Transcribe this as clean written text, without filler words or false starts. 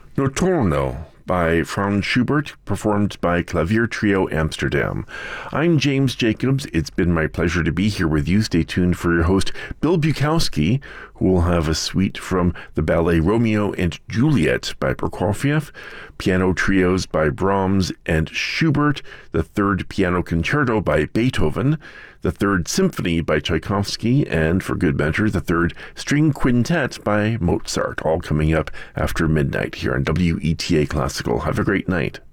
Notturno by Franz Schubert, performed by Clavier Trio Amsterdam. I'm James Jacobs. It's been my pleasure to be here with you. Stay tuned for your host, Bill Bukowski, who will have a suite from the ballet Romeo and Juliet by Prokofiev, piano trios by Brahms and Schubert, the third piano concerto by Beethoven, the third symphony by Tchaikovsky, and for good measure, the third string quintet by Mozart, all coming up after midnight here on WETA Classical. Have a great night.